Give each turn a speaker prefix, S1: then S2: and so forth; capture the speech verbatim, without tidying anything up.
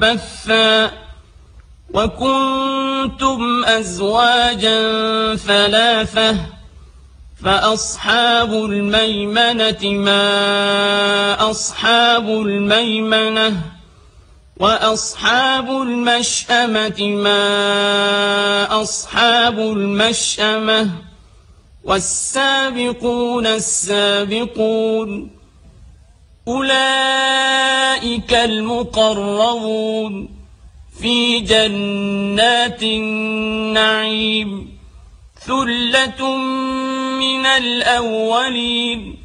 S1: صفا وكنتم أزواجا ثلاثة فأصحاب الميمنة ما أصحاب الميمنة وأصحاب المشأمة ما أصحاب المشأمة والسابقون السابقون أولئك المقربون في جنات النعيم ثلة من الأولين